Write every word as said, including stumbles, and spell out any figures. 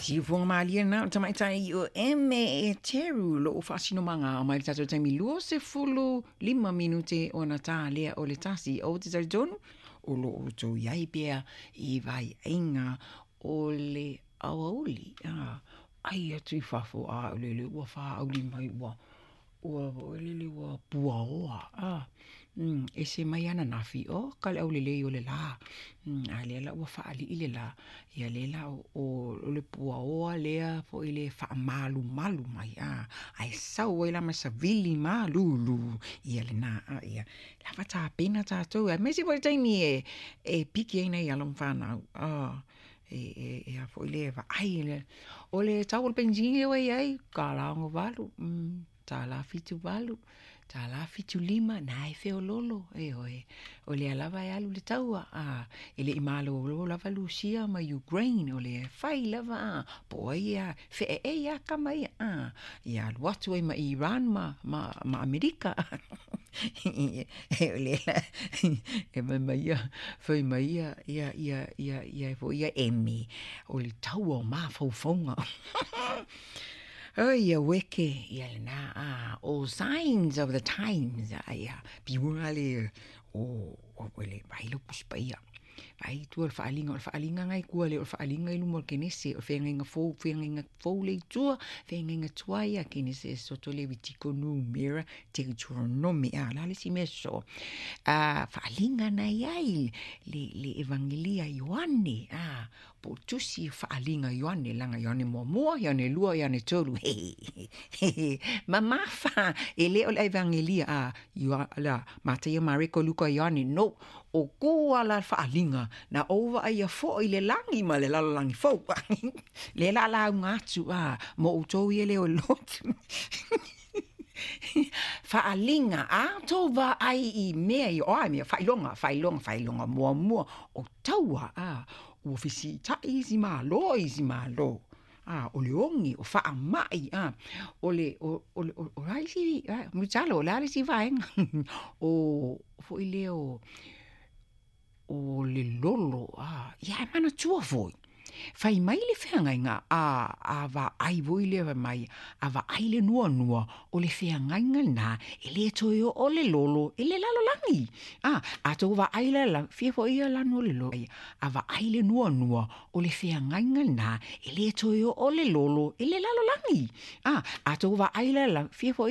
Si fuang malia na tamai tai o eme e teru lo fasino manga mai tato taimi luo se fulu lima minute o na tā lea o le tasi o te taritonu o lo o tō iai pia i vai inga o le awauli. Ah, ai atu i whafo a o le le ua wha auli mai ua ua o le le ua pua oa. Ah, mm, e se mai ana nafi o kale au le le o le la. Mm, a le la ua wha ali i le la. Ia le la o, o le pua oa lea po i le wha malu malu mai. Ah, ai sau e la masa vili malu lu. Ia le na, ah, ia. La wa tā pena tā tau. A mesi po le taimi e, e piki eina i along whanau. Ah, e, e, e a po i le wa ai le. O le tau o le penjingi o ai ai. Ka laongo walu. Mm. Tā la fitu walu, tā la fitu lima, nā e wheo lolo, e oe. O le alawa e alu le taua, ah, e le imalo o lo lava Lucia ma Ukraine, o le whai lava, ah, po ia, whe e ia kama ia, ah, ia watu e ma Iran ma, ma, ma Amerika. e o le la, e ma ma ia, whai ma ia, ia, ia, ia, ia, ia, ia, emi, o le taua o ma faufonga. Oh, ia weke, ia na, ah, all signs of the times, ah, ia, piwale, o, o, le, bailo puspaia. Ai tu al faalinga al faalinga ngai kua le al faalinga i lumo kenese o fenga nga fo fenga nga fo le tu fenga nga tuai a kenese soto le vitiko nu mira te no me ala le si meso a faalinga na ai le le evangelia Ioane a po tusi faalinga Ioane langa Ioane mo mo Ioane lua Ioane tolu mama fa ele o evangelia a la Mateo Mariko Luka Ioane no o kua la faalinga na ova ai a fo i le langi ma le lalo langi fo le la la ngatu a mo utou i le o lot faalinga a tova ai i mea i oa mea failonga failonga failonga mua mua o taua a o fisi ta isi ma lo isi ma lo ah o le ongi o fa mai ah o le o o o rai si mo chalo la si vai o fo i le o o le lolo, ah, ia e mana tua foi. Fai mai le whiangainga a, a va ai voi le mai, a va ai le nua nua o le whiangainga na, e le toi o le lolo, e le lalo langi. Ah, a tau va ai le la, fia fo ia lano le lolo, a va ai le nua nua o le whiangainga na, e le toi o le lolo, e le lalo langi. Ah, a tau va ai le la, fia fo